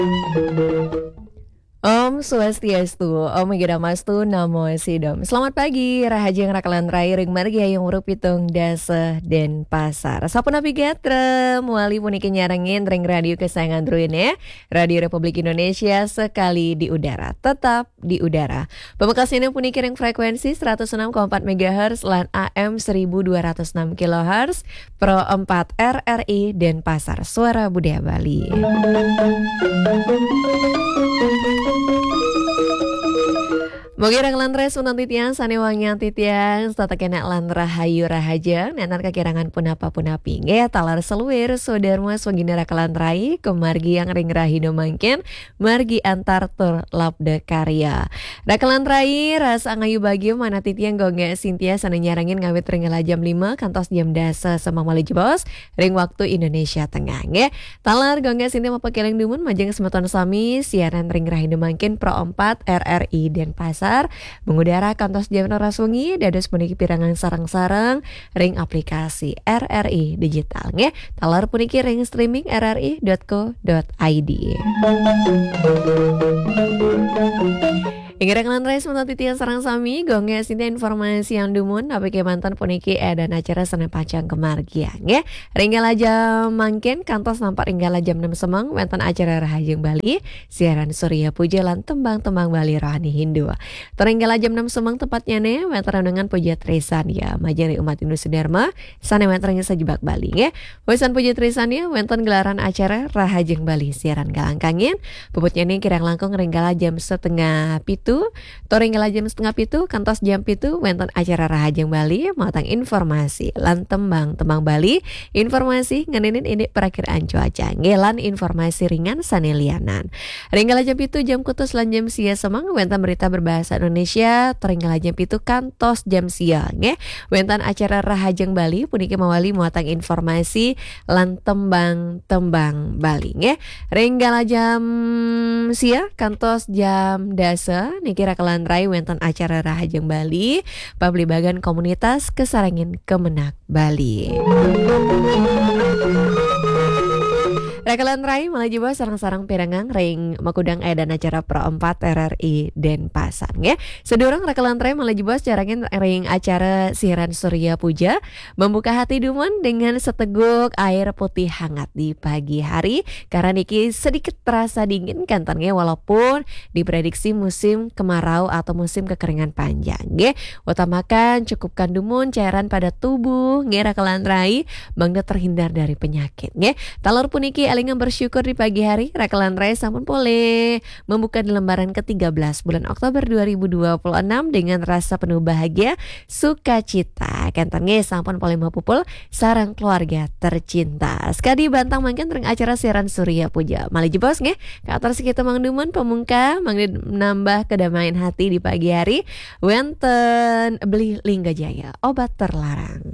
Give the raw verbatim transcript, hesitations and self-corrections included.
Om Swastiastu, Om Megidamastu, Namo Sidom. Selamat pagi, Rahajeng Rakalan Rai, Ring Margia yang Pitung Dasa dan Pasar. Sapuna Pigatra, Muali Puniki Nyarangin, Ring Radio kesayangan Druin ya. Radio Republik Indonesia sekali di udara, tetap di udara. Pembekas ini puniki ring frekuensi seratus enam koma empat megahertz, lan A M seribu dua ratus enam kilohertz, Pro empat R R I dan Pasar Suara Budaya Bali. Mogi ranglan res unang titian sanewangnya titian stata kena lan rahayu rahajeng nenar kakirangan punapa punapi nge talar seluir sodarma swagina rakalan rai kemargi yang ring rahino mangken margi antar tur labda karya rakalan rai ras angayu bagio mana titian gongge Sintia sana nyarangin ngawit ringala jam lima kantos jam dasa sama mali jebos ring waktu Indonesia Tengah nge talar gongge Sintia mapakeleng dumun majeng semeton sami siaran ring rahino mangken Pro empat R R I dan Pasar mengudara kantos jam raswengi dados puniki pirangan sarang-sarang ring aplikasi R R I digital nge talar puniki ring streaming r r i dot co dot i d. Ingin rekanan rais menonton titian sarang sami gongnya sintia informasi yang dumun tapi kemantan puniki edan acara sana pacang kemargian ya ringgala jam mangkin kantos nampak ringgala jam enam semang wenten acara Rahajeng Bali siaran Surya Pujalan tembang-tembang Bali rohani Hindu teringgala jam enam semang tepatnya nih wenten dengan puja Trisan ya majari umat Hindu Sudarma sana wenten sejebak Bali ya wisan puja Trisan ya wenten gelaran acara Rahajeng Bali siaran galangkangin puputnya nih kirang langkung ringgala jam setengah pitu Toringgala jam setengah pitu kantos jam pitu wenten acara Rahajeng Bali matang informasi lan tembang tembang Bali informasi ngenenin ini perakiraan cuaca ngelan informasi ringan sanelianan ringgala jam pitu jam kutus lan jam sia semang wenten berita berbahasa Indonesia toringgala jam pitu kantos jam sia nge wenten acara Rahajeng Bali puniki mawali muatang informasi lan tembang tembang Bali nge ringgala jam sia kantos jam dasa niki rakalan rai wenten acara Rahajeng Bali pabli bagan komunitas kesarangin Kemenak Bali. Rakalan rai malah juga sarang-sarang pirangang ring makudang edan acara Pro empat R R I dan Pasar ya. Sedurang rakalan rai malah juga carangin ring acara siaran Surya Puja membuka hati dumun dengan seteguk air putih hangat di pagi hari karena niki sedikit terasa dingin kantannya walaupun diprediksi musim kemarau atau musim kekeringan panjang ya. Utamakan cukupkan dumun cairan pada tubuh ya rakalan rai bangda terhindar dari penyakit ya. Talor puniki alingan bersyukur di pagi hari rakalan rai sampun boleh membuka di lembaran ke tiga belas bulan Oktober dua ribu dua puluh enam dengan rasa penuh bahagia sukacita kantannya sampun boleh mapupul sarang keluarga tercinta sekali bantang mangken ring acara siaran Surya Puja mali jebos nge katar sekitar mangdumun pemungka mangdi nambah kedamaian hati di pagi hari wenten beli Lingga Jaya obat terlarang.